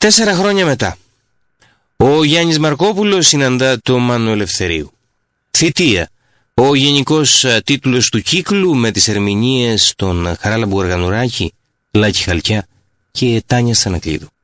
4 χρόνια μετά, ο Γιάννης Μαρκόπουλος συναντά το Μάνο Ελευθερίου. Θητεία, ο γενικός τίτλος του κύκλου με τις ερμηνείες των Χαράλαμπου Γαργανουράκη, Λάκη Χαλκιά και Τάνια Στανακλείδου.